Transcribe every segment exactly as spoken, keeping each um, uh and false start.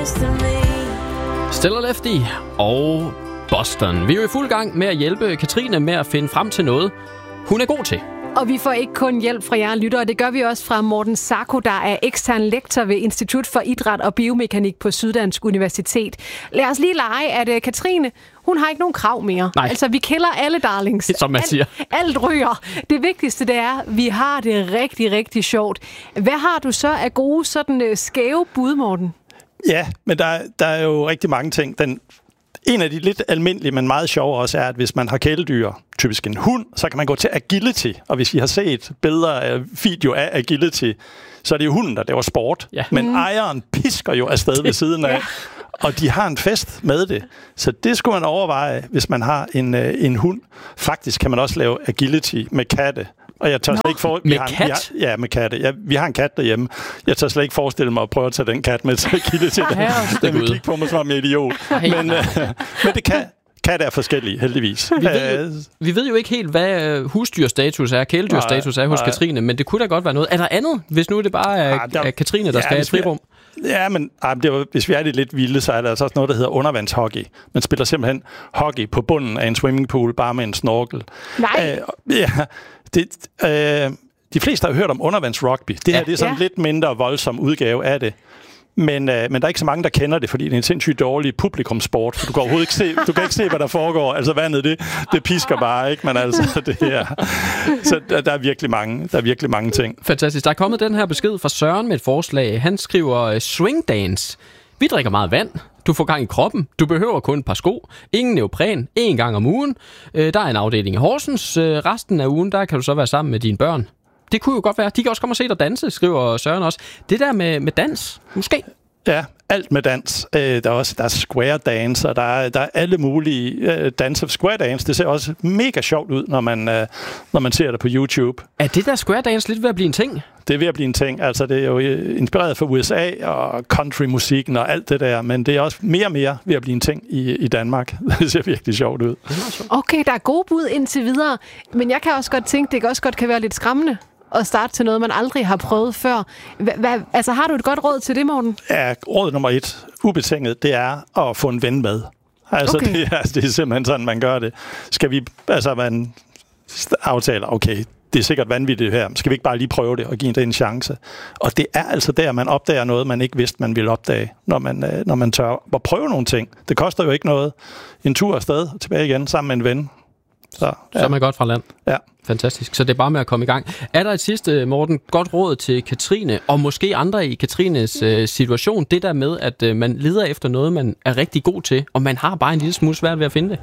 Stellar Lefty og Boston. Vi er jo i fuld gang med at hjælpe Katrine med at finde frem til noget, hun er god til. Og vi får ikke kun hjælp fra jer lyttere, det gør vi også fra Morten Sacco, der er ekstern lektor ved Institut for Idræt og Biomekanik på Syddansk Universitet. Lad os lige lege, at uh, Katrine, hun har ikke nogen krav mere. Nej. Altså, vi kælder alle darlings. Som man siger. Alt, alt ryger. Det vigtigste, det er, at vi har det rigtig, rigtig sjovt. Hvad har du så af gode, sådan uh, skæve bud, Morten? Ja, men der, der er jo rigtig mange ting. Den En af de lidt almindelige, men meget sjove også, er, at hvis man har kæledyr, typisk en hund, så kan man gå til agility. Og hvis I har set billeder af video af agility, så er det jo hunden, der laver sport. Ja. Men mm. ejeren pisker jo afsted ved siden af. Ja. Og de har en fest med det. Så det skulle man overveje, hvis man har en, en hund. Faktisk kan man også lave agility med katte. Og jeg tør Nå, slet ikke for... med har, kat? Vi har, ja, med katte. Ja, vi har en kat derhjemme. Jeg tør slet ikke forestille mig at prøve at tage den kat med til agility. Den vil kigge på mig som en idiot. Men, øh, men det kan... Katte er forskellige, heldigvis. Vi ved, jo, vi ved jo ikke helt, hvad husdyrstatus er, kæledyrstatus er hos nej. Katrine, men det kunne da godt være noget. Er der andet, hvis nu det bare er, ja, der, er Katrine, der ja, skal have et frirum? Ja, men ah, det var, hvis vi er det lidt vilde, så er der altså også noget, der hedder undervandshockey. Man spiller simpelthen hockey på bunden af en swimmingpool, bare med en snorkel. Nej. Øh, ja, det... Øh, de fleste har hørt om undervandsrugby. Det her ja. det er sådan en ja. lidt mindre voldsom udgave af det. Men, øh, men der er ikke så mange, der kender det, fordi det er en sindssygt dårlig publikumsport. For du kan overhovedet ikke se, du kan ikke se, hvad der foregår. Altså vandet, det, det pisker bare, ikke? Men altså, det her. Så der, der, er virkelig mange, der er virkelig mange ting. Fantastisk. Der er kommet den her besked fra Søren med et forslag. Han skriver, swing dance. Vi drikker meget vand. Du får gang i kroppen. Du behøver kun et par sko. Ingen neopren. En gang om ugen. Øh, der er en afdeling i Horsens. Øh, resten af ugen, der kan du så være sammen med dine børn. Det kunne jo godt være. De kan også komme og se dig danse, skriver Søren også. Det der med, med dans, måske? Ja, alt med dans. Øh, der er også der er square dance, og der er, der er alle mulige øh, danser. Square dance, det ser også mega sjovt ud, når man, øh, når man ser det på YouTube. Er det der square dance lidt ved at blive en ting? Det er ved at blive en ting. Altså, det er jo inspireret fra U S A og countrymusikken og alt det der, men det er også mere og mere ved at blive en ting i, i Danmark. Det ser virkelig sjovt ud. Okay, der er gode bud indtil videre, men jeg kan også godt tænke, det også godt kan være lidt skræmmende at starte til noget, man aldrig har prøvet før. Hva, altså, har du et godt råd til det, Morten? Ja, råd nummer et, ubetinget, det er at få en ven med. Altså, okay. det, er, det er simpelthen sådan, man gør det. Skal vi, altså, man aftaler, okay, det er sikkert vanvittigt her. Skal vi ikke bare lige prøve det og give det en chance? Og det er altså der, man opdager noget, man ikke vidste, man ville opdage, når man, når man tør at prøve nogle ting. Det koster jo ikke noget. En tur afsted, tilbage igen, sammen med en ven. Så, ja. Så er man godt fra land. Ja. Fantastisk. Så det er bare med at komme i gang. Er der et sidste, Morten, godt råd til Katrine, og måske andre i Katrines øh, situation, det der med, at øh, man leder efter noget, man er rigtig god til, og man har bare en lille smule svært ved at finde det?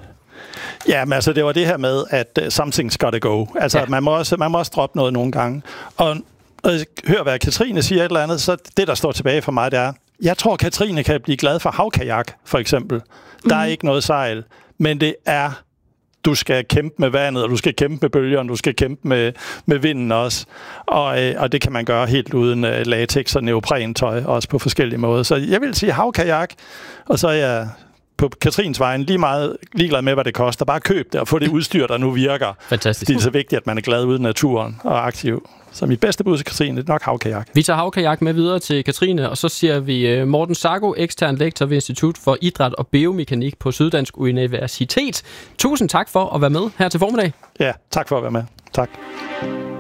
Ja, men altså, det var det her med, at uh, something's gotta go. Altså, ja. man, må også, man må også droppe noget nogle gange. Og, og hør, hvad Katrine siger et eller andet, så det, der står tilbage for mig, det er, jeg tror, Katrine kan blive glad for havkajak, for eksempel. Der er mm. ikke noget sejl, men det er... Du skal kæmpe med vandet, og du skal kæmpe med bølgerne, du skal kæmpe med, med vinden også. Og, øh, og det kan man gøre helt uden øh, latex og neoprentøj, også på forskellige måder. Så jeg vil sige havkajak, og så er jeg på Katrins vejen lige meget ligeglad med, hvad det koster. Bare køb det og få det udstyr, der nu virker. Fantastisk. Det er så vigtigt, at man er glad ude i naturen og aktiv. Så mit bedste bud til Katrine, det er nok havkajak. Vi tager havkajak med videre til Katrine, og så siger vi Morten Sacco, ekstern lektor ved Institut for Idræt og Biomekanik på Syddansk Universitet. Tusind tak for at være med her til formiddag. Ja, tak for at være med. Tak.